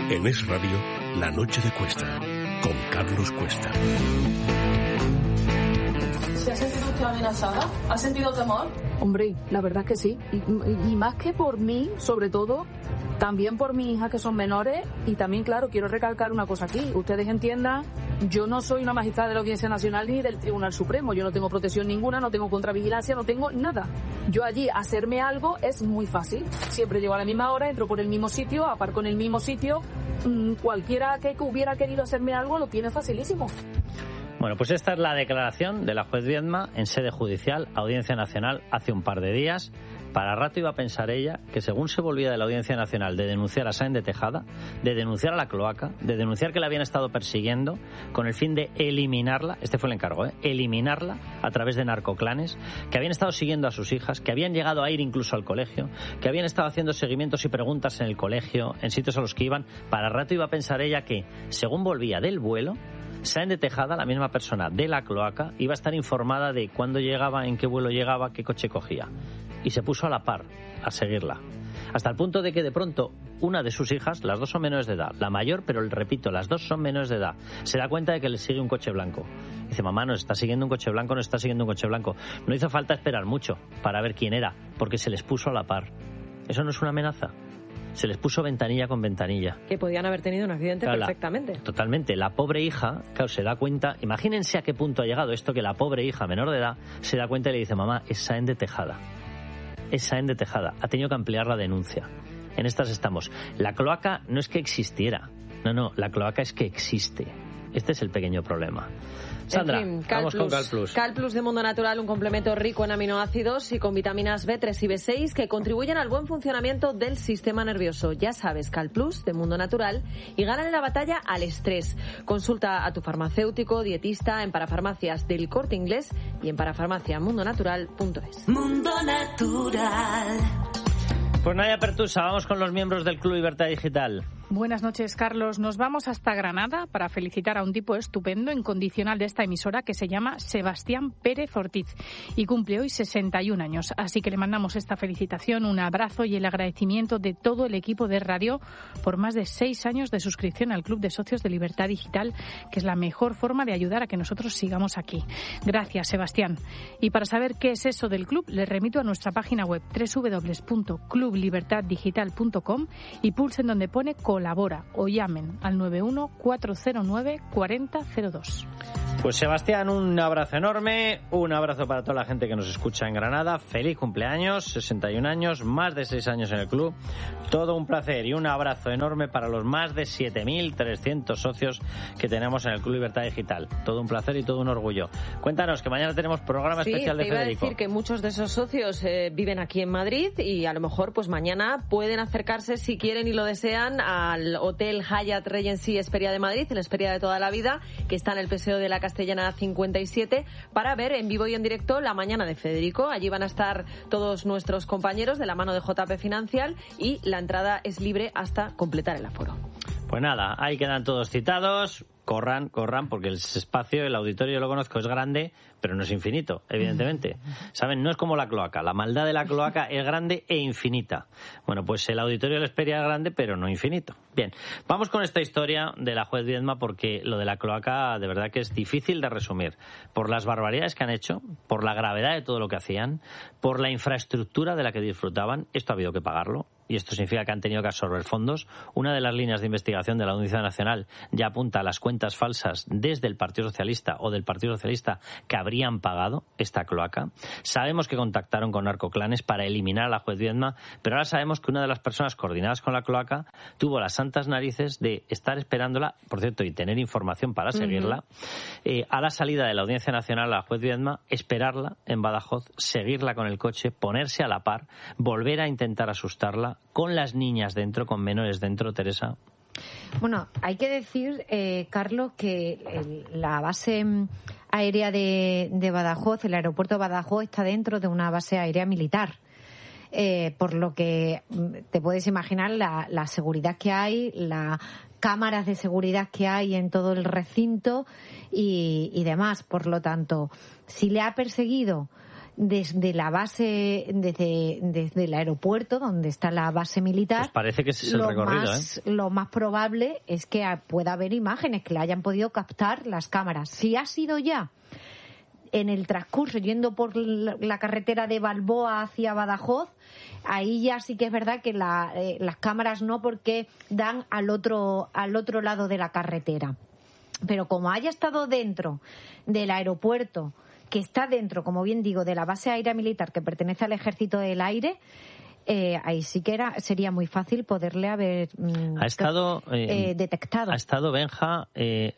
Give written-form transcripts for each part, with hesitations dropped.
En Es Radio, La Noche de Cuesta, con Carlos Cuesta. ¿Se ha sentido usted amenazada? ¿Ha sentido temor? Hombre, la verdad es que sí. Y más que por mí, sobre todo, también por mis hijas que son menores. Y también, claro, quiero recalcar una cosa aquí. Ustedes entiendan, yo no soy una magistrada de la Audiencia Nacional ni del Tribunal Supremo. Yo no tengo protección ninguna, no tengo contravigilancia, no tengo nada. Yo allí hacerme algo es muy fácil. Siempre llego a la misma hora, entro por el mismo sitio, aparco en el mismo sitio. Cualquiera que hubiera querido hacerme algo lo tiene facilísimo. Bueno, pues esta es la declaración de la juez Viedma en sede judicial, Audiencia Nacional, hace un par de días. Para rato iba a pensar ella que según se volvía de la Audiencia Nacional de denunciar a Sáenz de Tejada, de denunciar a la cloaca, de denunciar que la habían estado persiguiendo con el fin de eliminarla, este fue el encargo, eliminarla a través de narcoclanes, que habían estado siguiendo a sus hijas, que habían llegado a ir incluso al colegio, que habían estado haciendo seguimientos y preguntas en el colegio, en sitios a los que iban. Para rato iba a pensar ella que según volvía del vuelo, Sáenz de Tejada, la misma persona de la cloaca, iba a estar informada de cuándo llegaba, en qué vuelo llegaba, qué coche cogía. Y se puso a la par, a seguirla. Hasta el punto de que de pronto una de sus hijas, las dos son menores de edad, la mayor, pero repito, las dos son menores de edad, se da cuenta de que le sigue un coche blanco. Dice, mamá, nos está siguiendo un coche blanco, nos está siguiendo un coche blanco. No hizo falta esperar mucho para ver quién era, porque se les puso a la par. ¿Eso no es una amenaza? Se les puso ventanilla con ventanilla. Que podían haber tenido un accidente, claro, perfectamente. Totalmente. La pobre hija, claro, se da cuenta. Imagínense a qué punto ha llegado esto, que la pobre hija menor de edad se da cuenta y le dice, mamá, es Sáenz de Tejada. Es Sáenz de Tejada. Ha tenido que ampliar la denuncia. En estas estamos. La cloaca no es que existiera. No, la cloaca es que existe. Este es el pequeño problema. Sandra, en fin, vamos con CalPlus. CalPlus de Mundo Natural, un complemento rico en aminoácidos y con vitaminas B3 y B6 que contribuyen al buen funcionamiento del sistema nervioso. Ya sabes, CalPlus de Mundo Natural, y gánale la batalla al estrés. Consulta a tu farmacéutico, dietista en Parafarmacias del Corte Inglés y en parafarmaciamundonatural.es. Mundo Natural. Pues Nadia Pertusa, vamos con los miembros del Club Libertad Digital. Buenas noches, Carlos. Nos vamos hasta Granada para felicitar a un tipo estupendo, incondicional de esta emisora, que se llama Sebastián Pérez Ortiz y cumple hoy 61 años. Así que le mandamos esta felicitación, un abrazo y el agradecimiento de todo el equipo de radio por más de 6 años de suscripción al Club de Socios de Libertad Digital, que es la mejor forma de ayudar a que nosotros sigamos aquí. Gracias, Sebastián. Y para saber qué es eso del club, les remito a nuestra página web www.clublibertaddigital.com y pulsen donde pone colabora o llamen al 91-409-4002. Pues Sebastián, un abrazo enorme, un abrazo para toda la gente que nos escucha en Granada. Feliz cumpleaños, 61 años, más de 6 años en el club. Todo un placer y un abrazo enorme para los más de 7.300 socios que tenemos en el Club Libertad Digital. Todo un placer y todo un orgullo. Cuéntanos, que mañana tenemos programa especial de Federico. Sí, te iba a decir que muchos de esos socios viven aquí en Madrid y a lo mejor pues mañana pueden acercarse, si quieren y lo desean, al Hotel Hyatt Regency Hesperia de Madrid, el Hesperia de toda la vida, que está en el Paseo de la Castellana 57, para ver en vivo y en directo la mañana de Federico. Allí van a estar todos nuestros compañeros de la mano de JP Financial y la entrada es libre hasta completar el aforo. Pues nada, ahí quedan todos citados. Corran, porque el espacio, el auditorio, yo lo conozco, es grande, pero no es infinito, evidentemente. ¿Saben? No es como la cloaca. La maldad de la cloaca es grande e infinita. Bueno, pues el auditorio de la Hesperia es grande, pero no infinito. Bien, vamos con esta historia de la juez Viedma, porque lo de la cloaca de verdad que es difícil de resumir. Por las barbaridades que han hecho, por la gravedad de todo lo que hacían, por la infraestructura de la que disfrutaban, esto ha habido que pagarlo. Y esto significa que han tenido que absorber fondos. Una de las líneas de investigación de la Audiencia Nacional ya apunta a las cuentas falsas desde el Partido Socialista o del Partido Socialista que habrían pagado esta cloaca. Sabemos que contactaron con narcoclanes para eliminar a la juez Viedma, pero ahora sabemos que una de las personas coordinadas con la cloaca tuvo las santas narices de estar esperándola, por cierto, y tener información para seguirla, a la salida de la Audiencia Nacional a la juez Viedma, esperarla en Badajoz, seguirla con el coche, ponerse a la par, volver a intentar asustarla, con las niñas dentro, con menores dentro, Teresa. Bueno, hay que decir, Carlos, que la base aérea de Badajoz, el aeropuerto de Badajoz, está dentro de una base aérea militar. Por lo que te puedes imaginar la seguridad que hay, las cámaras de seguridad que hay en todo el recinto y demás. Por lo tanto, si le ha perseguido desde la base, desde el aeropuerto donde está la base militar. Pues parece que ese es el recorrido, Lo más probable es que pueda haber imágenes que la hayan podido captar las cámaras. Si ha sido ya en el transcurso yendo por la carretera de Balboa hacia Badajoz, ahí ya sí que es verdad que las cámaras no, porque dan al otro lado de la carretera. Pero como haya estado dentro del aeropuerto, que está dentro, como bien digo, de la base aérea militar que pertenece al Ejército del Aire, ahí sí que sería muy fácil poderle haber detectado. Ha estado Benja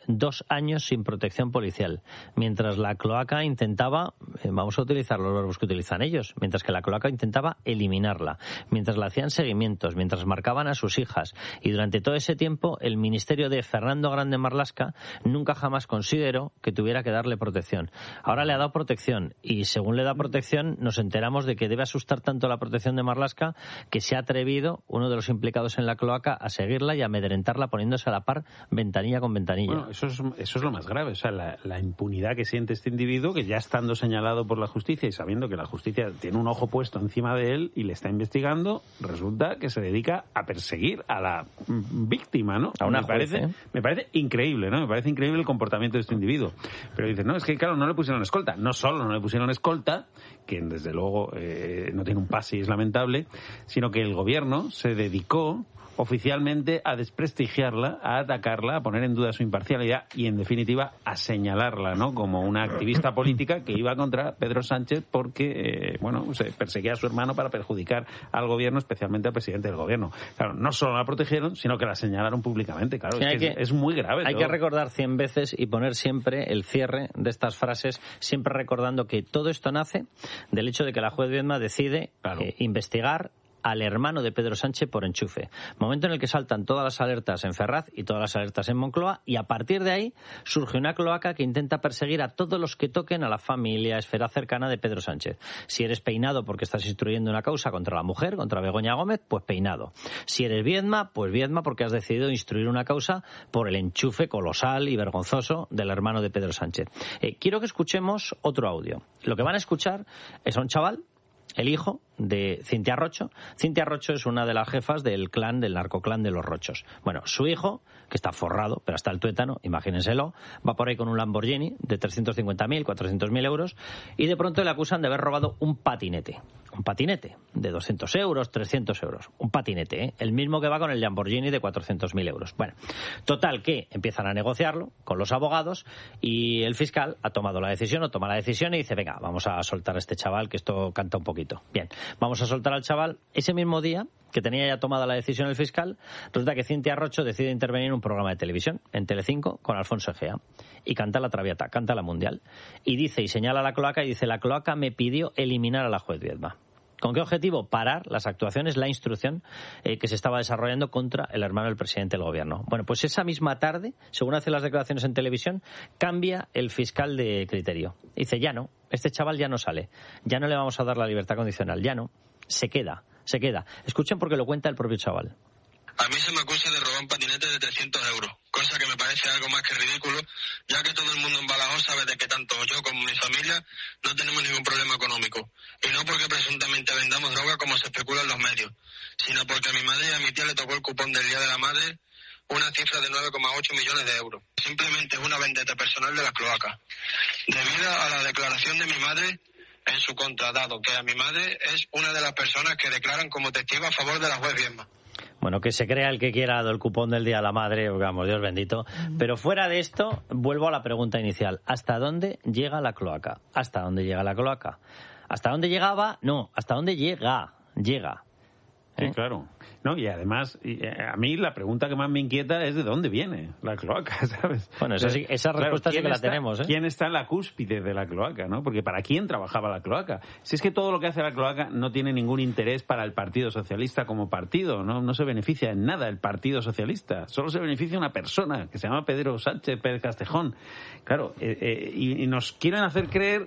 2 años sin protección policial, mientras la cloaca intentaba, vamos a utilizar los verbos que utilizan ellos, mientras que la cloaca intentaba eliminarla, mientras le hacían seguimientos, mientras marcaban a sus hijas, y durante todo ese tiempo el ministerio de Fernando Grande Marlaska nunca jamás consideró que tuviera que darle protección. Ahora le ha dado protección, y según le da protección nos enteramos de que debe asustar tanto la protección de Marlaska que se ha atrevido uno de los implicados en la cloaca a seguirla y a amedrentarla poniéndose a la par ventanilla con ventanilla. Bueno, eso es lo más grave, o sea, la impunidad que siente este individuo, que ya estando señalado por la justicia y sabiendo que la justicia tiene un ojo puesto encima de él y le está investigando, resulta que se dedica a perseguir a la víctima, ¿no? A una me parece increíble, ¿no? Me parece increíble el comportamiento de este individuo. Pero dices, no, es que claro, no le pusieron escolta. No solo no le pusieron escolta, que desde luego no tiene un pase y es lamentable, sino que el gobierno se dedicó oficialmente a desprestigiarla, a atacarla, a poner en duda su imparcialidad y, en definitiva, a señalarla, ¿no?, como una activista política que iba contra Pedro Sánchez porque, se perseguía a su hermano para perjudicar al gobierno, especialmente al presidente del gobierno. Claro, no solo la protegieron, sino que la señalaron públicamente. Claro, sí, es muy grave. Hay que recordar 100 veces y poner siempre el cierre de estas frases, siempre recordando que todo esto nace del hecho de que la juez Viedma decide investigar al hermano de Pedro Sánchez por enchufe. Momento en el que saltan todas las alertas en Ferraz y todas las alertas en Moncloa, y a partir de ahí surge una cloaca que intenta perseguir a todos los que toquen a la familia, esfera cercana de Pedro Sánchez. Si eres Peinado porque estás instruyendo una causa contra la mujer, contra Begoña Gómez, pues Peinado. Si eres Viedma, pues Viedma porque has decidido instruir una causa por el enchufe colosal y vergonzoso del hermano de Pedro Sánchez. Quiero que escuchemos otro audio. Lo que van a escuchar es a un chaval, el hijo de Cintia Rocho. Cintia Rocho es una de las jefas del narcoclán de los Rochos. Bueno, su hijo, que está forrado, pero hasta el tuétano, imagínenselo, va por ahí con un Lamborghini de 350.000, 400.000 euros, y de pronto le acusan de haber robado un patinete. Un patinete de 200 euros, 300 euros. Un patinete, el mismo que va con el Lamborghini de 400.000 euros. Bueno, total, que empiezan a negociarlo con los abogados y el fiscal ha tomado la decisión, toma la decisión y dice, venga, vamos a soltar a este chaval, que esto canta un poquito. Bien, vamos a soltar al chaval. Ese mismo día que tenía ya tomada la decisión el fiscal, resulta que Cintia Rocho decide intervenir en un programa de televisión, en Telecinco, con Alfonso Egea, y canta la Traviata, canta la Mundial, y dice, y señala la cloaca, y dice, la cloaca me pidió eliminar a la juez Viedma. ¿Con qué objetivo? Parar las actuaciones, la instrucción que se estaba desarrollando contra el hermano del presidente del gobierno. Bueno, pues esa misma tarde, según hace las declaraciones en televisión, cambia el fiscal de criterio. Dice, ya no, este chaval ya no sale, ya no le vamos a dar la libertad condicional, ya no, se queda. Escuchen porque lo cuenta el propio chaval. A mí se me acusa de robar un patinete de 300 euros, cosa que me parece algo más que ridículo, ya que todo el mundo en Badajoz sabe de que tanto yo como mi familia no tenemos ningún problema económico. Y no porque presuntamente vendamos droga como se especula en los medios, sino porque a mi madre y a mi tía le tocó el cupón del Día de la Madre una cifra de 9,8 millones de euros. Simplemente es una vendetta personal de las cloacas. Debido a la declaración de mi madre en su contra, dado que a mi madre es una de las personas que declaran como testigo a favor de la juez Viedma. Bueno, que se crea el que quiera el cupón del Día de la Madre, vamos, Dios bendito. Pero fuera de esto, vuelvo a la pregunta inicial. ¿Hasta dónde llega la cloaca? ¿Hasta dónde llega la cloaca? ¿Hasta dónde llegaba? No, ¿hasta dónde llega? Llega. Sí, claro. No, y además, a mí la pregunta que más me inquieta es de dónde viene la cloaca, ¿sabes? Bueno, esa respuesta sí que la tenemos, ¿eh? ¿Quién está en la cúspide de la cloaca, no? Porque ¿para quién trabajaba la cloaca? Si es que todo lo que hace la cloaca no tiene ningún interés para el Partido Socialista como partido, no se beneficia en nada el Partido Socialista. Solo se beneficia una persona que se llama Pedro Sánchez Pérez Castejón. Claro, y nos quieren hacer creer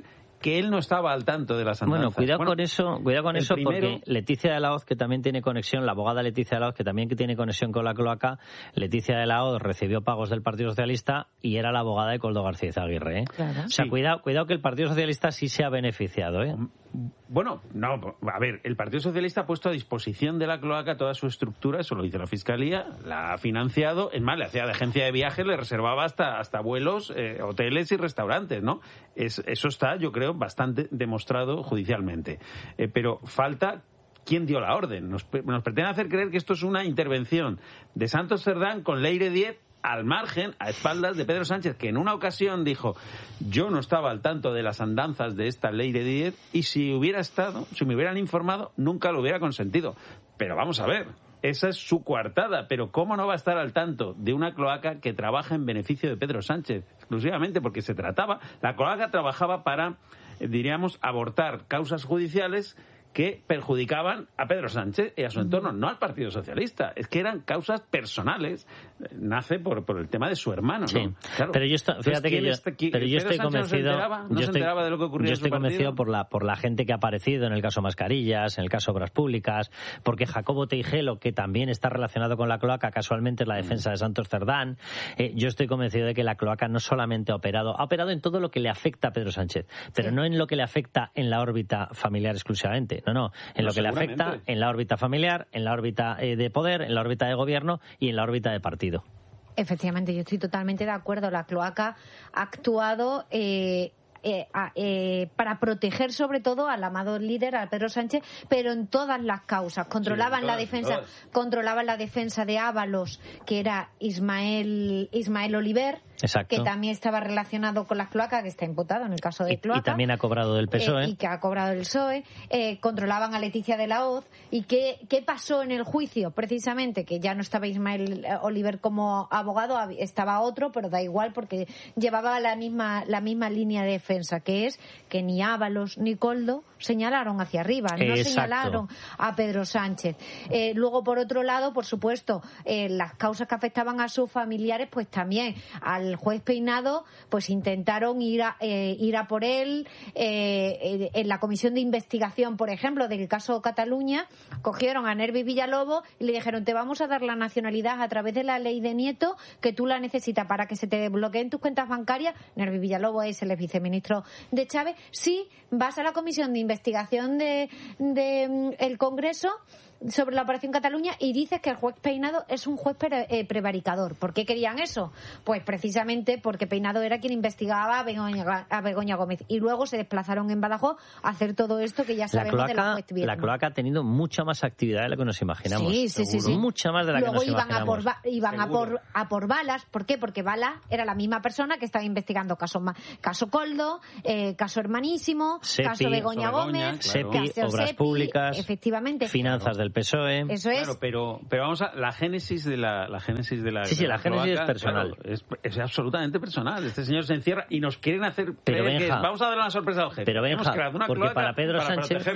que él no estaba al tanto de las andanzas. Bueno, cuidado con eso porque Leticia de la Hoz, que también tiene conexión, la abogada Leticia de la Hoz, que también tiene conexión con la cloaca, Leticia de la Hoz recibió pagos del Partido Socialista y era la abogada de Koldo García Izaguirre, ¿eh? Claro. O sea, cuidado que el Partido Socialista sí se ha beneficiado, ¿eh? Bueno, no, a ver, el Partido Socialista ha puesto a disposición de la cloaca toda su estructura, eso lo dice la Fiscalía, la ha financiado, es más, le hacía de agencia de viajes, le reservaba hasta vuelos, hoteles y restaurantes, ¿no? Eso está, yo creo, bastante demostrado judicialmente. Pero falta quién dio la orden. Nos pretenden hacer creer que esto es una intervención de Santos Cerdán con Leire Diez al margen, a espaldas de Pedro Sánchez, que en una ocasión dijo: yo no estaba al tanto de las andanzas de esta Leire Diez y si hubiera estado, si me hubieran informado, nunca lo hubiera consentido. Pero vamos a ver, esa es su coartada, pero ¿cómo no va a estar al tanto de una cloaca que trabaja en beneficio de Pedro Sánchez? Exclusivamente porque la cloaca trabajaba para, diríamos, abortar causas judiciales que perjudicaban a Pedro Sánchez y a su entorno, no al Partido Socialista. Es que eran causas personales. Nace por el tema de su hermano, ¿no? Sí. Claro. Pero yo estoy convencido. No se enteraba de lo que ocurría. Yo estoy convencido por la gente que ha aparecido en el caso Mascarillas, en el caso Obras Públicas, porque Jacobo Teijelo, que también está relacionado con la cloaca, casualmente es la defensa de Santos Cerdán. Yo estoy convencido de que la cloaca no solamente ha operado en todo lo que le afecta a Pedro Sánchez, pero no en lo que le afecta en la órbita familiar exclusivamente. No, en lo que le afecta en la órbita familiar, en la órbita de poder, en la órbita de gobierno y en la órbita de partido. Efectivamente, yo estoy totalmente de acuerdo. La cloaca ha actuado para proteger sobre todo al amado líder, a Pedro Sánchez, pero en todas las causas. Controlaban la defensa de Ábalos, que era Ismael Oliver. Exacto. Que también estaba relacionado con las cloacas, que está imputado en el caso de cloaca. Y también ha cobrado del PSOE. Y que ha cobrado del PSOE. Controlaban a Leticia de la Hoz. ¿Y qué pasó en el juicio? Precisamente que ya no estaba Ismael Oliver como abogado, estaba otro, pero da igual porque llevaba la misma línea de defensa, que es que ni Ábalos ni Koldo señalaron hacia arriba, no señalaron a Pedro Sánchez. Luego, por otro lado, por supuesto, las causas que afectaban a sus familiares, pues también al juez Peinado, pues intentaron ir a por él. En la comisión de investigación, por ejemplo, del caso Cataluña, cogieron a Nervi Villalobos y le dijeron: te vamos a dar la nacionalidad a través de la ley de Nieto, que tú la necesitas para que se te desbloqueen tus cuentas bancarias. Nervi Villalobos es el viceministro de Chávez. Sí, vas a la comisión de investigación de el Congreso sobre la Operación Cataluña y dices que el juez Peinado es un juez prevaricador. ¿Por qué querían eso? Pues precisamente porque Peinado era quien investigaba a Begoña Gómez. Y luego se desplazaron en Badajoz a hacer todo esto que ya sabemos de la juez Vierno. La cloaca ha tenido mucha más actividad de lo que nos imaginamos. Sí. Mucha más de la luego que nos imaginamos. Iban a por Balas. ¿Por qué? Porque Balas era la misma persona que estaba investigando caso Koldo, caso Hermanísimo, caso Begoña Gómez, Sepi, Obras Públicas, efectivamente, finanzas del PSOE. Eso es. Claro, pero vamos a la génesis de la la génesis génesis es personal. Claro, es absolutamente personal. Este señor se encierra y nos quieren hacer creer que vamos a darle una sorpresa al jefe. Pero Benja, porque para Pedro Sánchez,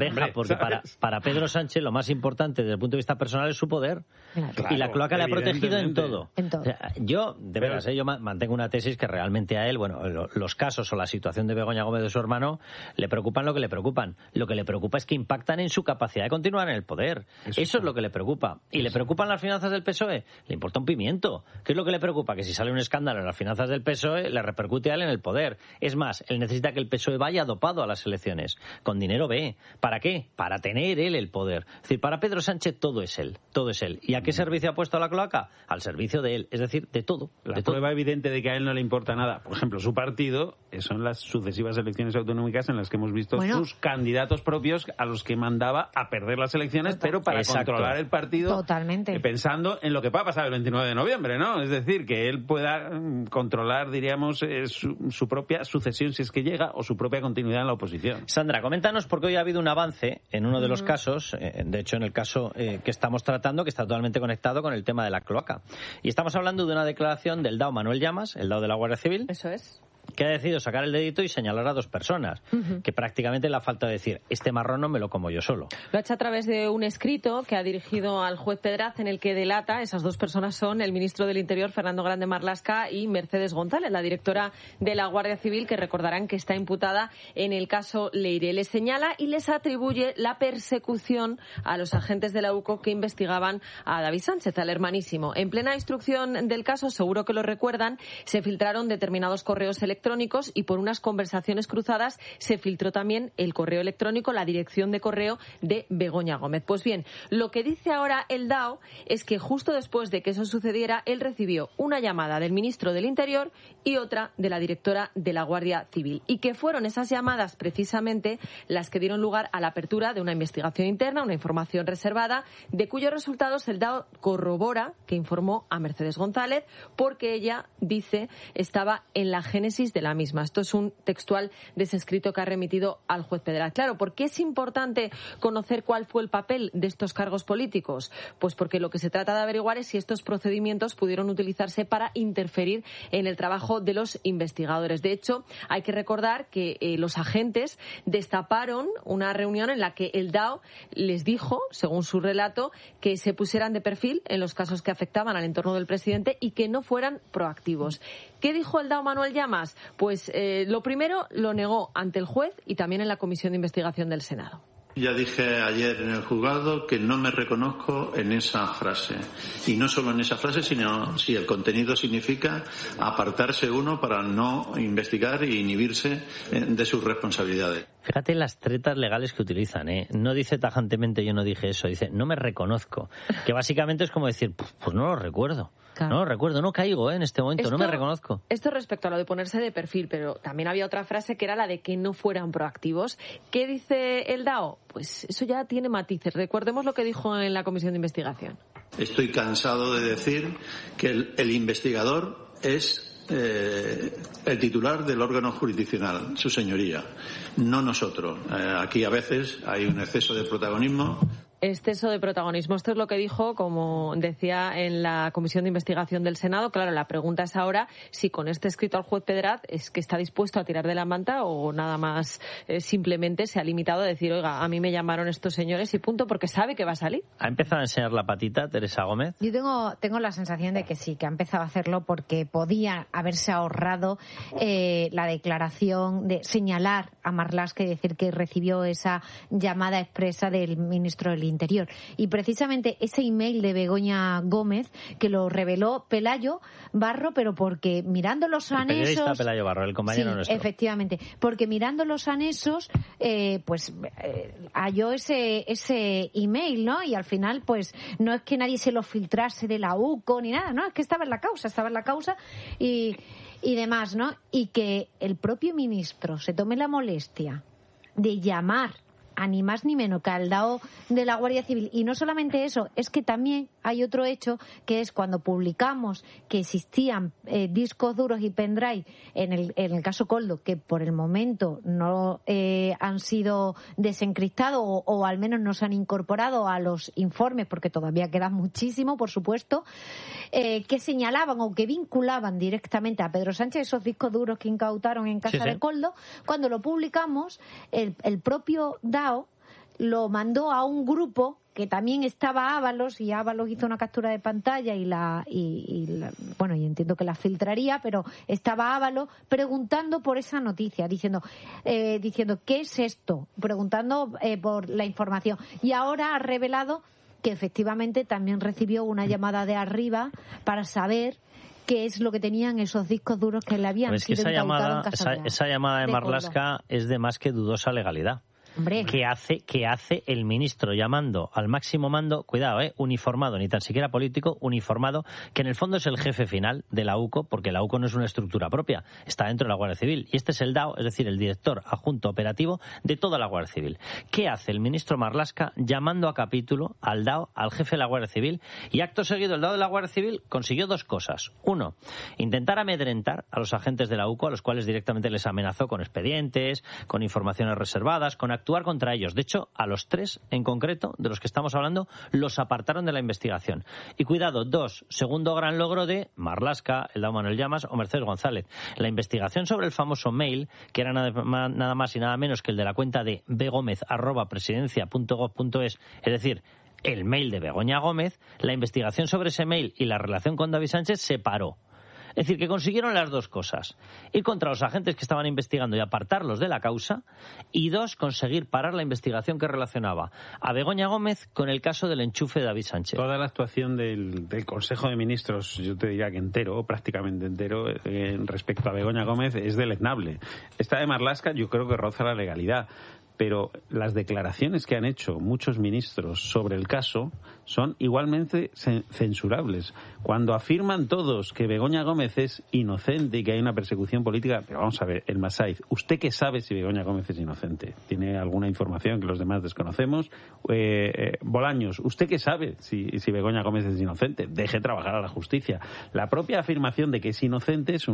para Pedro Sánchez lo más importante desde el punto de vista personal es su poder. Claro, y la cloaca le ha protegido en todo. O sea, yo, de veras, yo mantengo una tesis que realmente a él, bueno, los casos o la situación de Begoña Gómez de su hermano le preocupan lo que le preocupan. Lo que le preocupa es que impactan en su capacidad de continuar en el poder. Eso es lo que le preocupa. ¿Y le preocupan las finanzas del PSOE? Le importa un pimiento. ¿Qué es lo que le preocupa? Que si sale un escándalo en las finanzas del PSOE, le repercute a él en el poder. Es más, él necesita que el PSOE vaya dopado a las elecciones. Con dinero B. ¿Para qué? Para tener él el poder. Es decir, para Pedro Sánchez todo es él. Todo es él. ¿Y a qué servicio ha puesto a la cloaca? Al servicio de él. Es decir, de todo. La prueba evidente de que a él no le importa nada, por ejemplo, su partido, son las sucesivas elecciones autonómicas en las que hemos visto sus candidatos propios a los que mandaba a perder las elecciones, pero para controlar el partido. Totalmente. Pensando en lo que va a pasar el 29 de noviembre, ¿no? Es decir, que él pueda controlar, diríamos, su propia sucesión, si es que llega, o su propia continuidad en la oposición. Sandra, coméntanos, porque hoy ha habido un avance en uno de los casos, de hecho en el caso que estamos tratando, que está totalmente conectado con el tema de la cloaca. Y estamos hablando de una declaración del DAO Manuel Llamas, el DAO de la Guardia Civil. Eso es. que ha decidido sacar el dedito y señalar a 2 personas, que prácticamente le ha faltado decir, este marrón no me lo como yo solo. Lo ha hecho a través de un escrito que ha dirigido al juez Pedraz, en el que delata, esas 2 personas son el ministro del Interior, Fernando Grande Marlaska, y Mercedes González, la directora de la Guardia Civil, que recordarán que está imputada en el caso Leire. Les señala y les atribuye la persecución a los agentes de la UCO que investigaban a David Sánchez, al hermanísimo. En plena instrucción del caso, seguro que lo recuerdan, se filtraron determinados correos electrónicos y por unas conversaciones cruzadas se filtró también el correo electrónico, la dirección de correo de Begoña Gómez. Pues bien, lo que dice ahora el DAO es que justo después de que eso sucediera, él recibió una llamada del ministro del Interior y otra de la directora de la Guardia Civil, y que fueron esas llamadas precisamente las que dieron lugar a la apertura de una investigación interna, una información reservada, de cuyos resultados el DAO corrobora que informó a Mercedes González, porque ella, dice, estaba en la génesis de la misma. Esto es un textual de ese escrito que ha remitido al juez Pedraz. Claro, ¿por qué es importante conocer cuál fue el papel de estos cargos políticos? Pues porque lo que se trata de averiguar es si estos procedimientos pudieron utilizarse para interferir en el trabajo de los investigadores. De hecho, hay que recordar que los agentes destaparon una reunión en la que el DAO les dijo, según su relato, que se pusieran de perfil en los casos que afectaban al entorno del presidente y que no fueran proactivos. ¿Qué dijo el DAO Manuel Llamas? Pues lo primero lo negó ante el juez y también en la Comisión de Investigación del Senado. Ya dije ayer en el juzgado que no me reconozco en esa frase. Y no solo en esa frase, sino si el contenido significa apartarse uno para no investigar e inhibirse de sus responsabilidades. Fíjate las tretas legales que utilizan, ¿eh? No dice tajantemente yo no dije eso, dice no me reconozco. Que básicamente es como decir, pues no lo recuerdo. Claro. No lo recuerdo, no caigo en este momento, no me reconozco. Esto respecto a lo de ponerse de perfil, pero también había otra frase que era la de que no fueran proactivos. ¿Qué dice el DAO? Pues eso ya tiene matices. Recordemos lo que dijo en la Comisión de Investigación. Estoy cansado de decir que el investigador es el titular del órgano jurisdiccional, su señoría, no nosotros. Aquí a veces hay un exceso de protagonismo. Exceso de protagonismo. Esto es lo que dijo, como decía, en la Comisión de Investigación del Senado. Claro, la pregunta es ahora si con este escrito al juez Pedraz es que está dispuesto a tirar de la manta o nada más simplemente se ha limitado a decir, oiga, a mí me llamaron estos señores y punto, porque sabe que va a salir. ¿Ha empezado a enseñar la patita Teresa Gómez? Yo tengo la sensación de que sí, que ha empezado a hacerlo porque podía haberse ahorrado la declaración de señalar a Marlaska y decir que recibió esa llamada expresa del ministro del Interior. Y precisamente ese email de Begoña Gómez, que lo reveló Pelayo Barro, pero porque mirando los anexos... El periodista Pelayo Barro, el compañero nuestro. Efectivamente, porque mirando los anexos, halló ese email, ¿no? Y al final, pues, no es que nadie se lo filtrase de la UCO ni nada, ¿no? Es que estaba en la causa y demás, ¿no? Y que el propio ministro se tome la molestia de llamar a ni más ni menos que al DAO de la Guardia Civil. Y no solamente eso, es que también hay otro hecho, que es cuando publicamos que existían discos duros y pendrive en el caso Koldo, que por el momento no han sido desencriptados o al menos no se han incorporado a los informes, porque todavía queda muchísimo, por supuesto, que señalaban o que vinculaban directamente a Pedro Sánchez esos discos duros que incautaron en casa de Koldo. Cuando lo publicamos, el propio DAO lo mandó a un grupo que también estaba Ábalos, y Ábalos hizo una captura de pantalla y entiendo que la filtraría, pero estaba Ábalos preguntando por esa noticia, diciendo ¿qué es esto? Preguntando por la información. Y ahora ha revelado que efectivamente también recibió una llamada de arriba para saber qué es lo que tenían esos discos duros que le habían sido incautados en casa esa llamada de Marlaska es de más que dudosa legalidad. Hombre. ¿Qué hace el ministro llamando al máximo mando, cuidado, uniformado, ni tan siquiera político, uniformado, que en el fondo es el jefe final de la UCO, porque la UCO no es una estructura propia, está dentro de la Guardia Civil, y este es el DAO, es decir, el director adjunto operativo de toda la Guardia Civil? ¿Qué hace el ministro Marlaska llamando a capítulo al DAO, al jefe de la Guardia Civil? Y acto seguido el DAO de la Guardia Civil consiguió 2 cosas. Uno, intentar amedrentar a los agentes de la UCO, a los cuales directamente les amenazó con expedientes, con informaciones reservadas, con actos actuar contra ellos. De hecho, a los 3 en concreto, de los que estamos hablando, los apartaron de la investigación. Y cuidado, 2, segundo gran logro de Marlaska, Eldao Manuel Llamas o Mercedes González. La investigación sobre el famoso mail, que era nada más y nada menos que el de la cuenta de bgomez@presidencia.gov.es, es decir, el mail de Begoña Gómez, la investigación sobre ese mail y la relación con David Sánchez se paró. Es decir, que consiguieron las 2 cosas. Ir contra los agentes que estaban investigando y apartarlos de la causa. Y 2, conseguir parar la investigación que relacionaba a Begoña Gómez con el caso del enchufe de David Sánchez. Toda la actuación del Consejo de Ministros, yo te diría que entero, prácticamente entero, respecto a Begoña Gómez es deleznable. Esta de Marlaska yo creo que roza la legalidad. Pero las declaraciones que han hecho muchos ministros sobre el caso son igualmente censurables. Cuando afirman todos que Begoña Gómez es inocente y que hay una persecución política, pero vamos a ver, el Masaiz, ¿usted qué sabe si Begoña Gómez es inocente? ¿Tiene alguna información que los demás desconocemos? Bolaños, ¿usted qué sabe si Begoña Gómez es inocente? Deje trabajar a la justicia. La propia afirmación de que es inocente es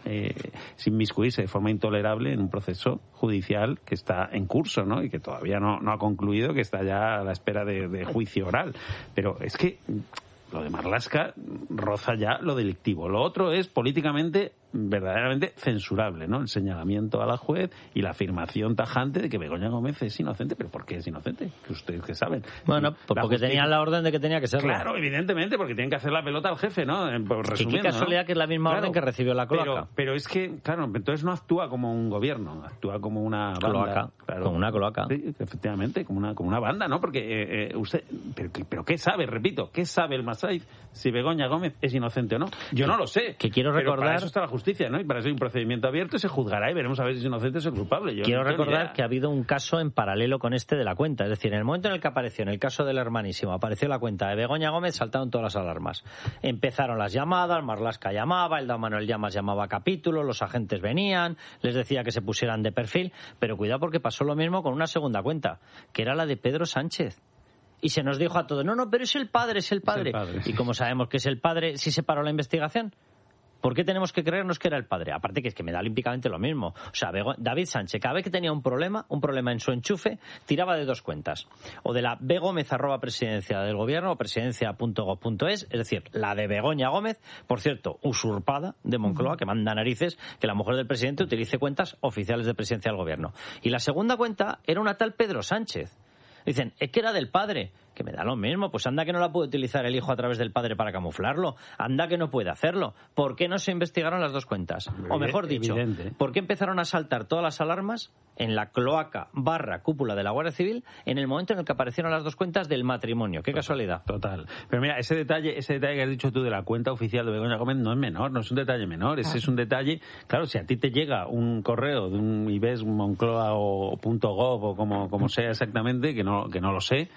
sin inmiscuirse de forma intolerable en un proceso judicial que está en curso, ¿no? Y que todavía no ha concluido, que está ya a la espera de juicio oral. Pero es que lo de Marlaska roza ya lo delictivo. Lo otro es políticamente verdaderamente censurable, ¿no? El señalamiento a la juez y la afirmación tajante de que Begoña Gómez es inocente. ¿Pero por qué es inocente? Que ustedes que saben. Bueno, porque tenían la orden de que tenía que serlo. Claro, evidentemente, porque tienen que hacer la pelota al jefe, ¿no? Resumiendo, qué casualidad, ¿no? Que es la misma orden que recibió la cloaca. Pero es que, claro, entonces no actúa como un gobierno, actúa como una banda. Cloaca, claro. Como una cloaca. Sí, efectivamente, como una banda, ¿no? Porque usted... Pero ¿qué sabe? Repito, ¿qué sabe el Masaiz si Begoña Gómez es inocente o no? Yo no lo sé. Que quiero recordar... Pero para eso está la justicia, ¿no? Y para eso hay un procedimiento abierto y se juzgará y veremos a ver si es inocente o es culpable. Quiero recordar que ha habido un caso en paralelo con este de la cuenta. Es decir, en el momento en el que apareció, en el caso del hermanísimo, apareció la cuenta de Begoña Gómez, saltaron todas las alarmas. Empezaron las llamadas, Marlaska llamaba, Eldao Manuel Llamas llamaba a capítulo, los agentes venían, les decía que se pusieran de perfil, pero cuidado porque pasó lo mismo con una segunda cuenta, que era la de Pedro Sánchez. Y se nos dijo a todos, no, pero es el padre. Es el padre. ¿Y cómo sabemos que es el padre si se paró la investigación? ¿Por qué tenemos que creernos que era el padre? Aparte que es que me da olímpicamente lo mismo. O sea, David Sánchez, cada vez que tenía un problema en su enchufe, tiraba de 2 cuentas. O de la bgomez@presidencia del gobierno o presidencia.gov.es, es decir, la de Begoña Gómez, por cierto, usurpada de Moncloa, que manda narices que la mujer del presidente utilice cuentas oficiales de presidencia del gobierno. Y la segunda cuenta era una tal Pedro Sánchez. Dicen, es que era del padre. Que me da lo mismo, pues anda que no la puede utilizar el hijo a través del padre para camuflarlo, anda que no puede hacerlo. ¿Por qué no se investigaron las 2 cuentas? O mejor dicho, ¿por qué empezaron a saltar todas las alarmas en la cloaca / cúpula de la Guardia Civil en el momento en el que aparecieron las 2 cuentas del matrimonio? Qué casualidad. Total. Pero mira, ese detalle que has dicho tú de la cuenta oficial de Begoña Gómez no es menor, no es un detalle menor, ese es un detalle, claro, si a ti te llega un correo de un IBES, Moncloa o .gov o como sea exactamente, que no lo sé.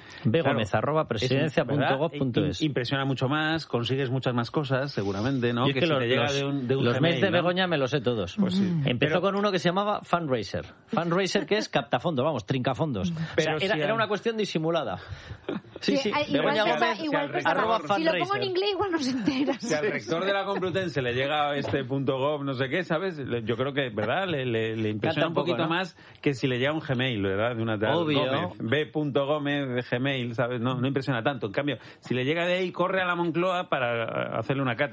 Presidencia.gov.es. Impresiona mucho más, consigues muchas más cosas, seguramente, ¿no? Y es que si te llega de un los Gmail, mails de ¿no? Begoña me los sé todos. Pues sí. Empezó con uno que se llamaba Fundraiser. Fundraiser, que es captafondos, vamos, trincafondos. Pero o sea, era una cuestión disimulada. Sí. Begoña Gómez, si lo pongo en inglés, igual no se entera. Si al rector de la Complutense le llega este .gov, no sé qué, ¿sabes? Yo creo que, ¿verdad? Le impresiona un poquito, ¿no? Más que si le llega un Gmail, ¿verdad? De una tal Obvio. B.gómez de Gmail, ¿sabes? No impresiona tanto. En cambio, si le llega de ahí, corre a la Moncloa para hacerle una cátedra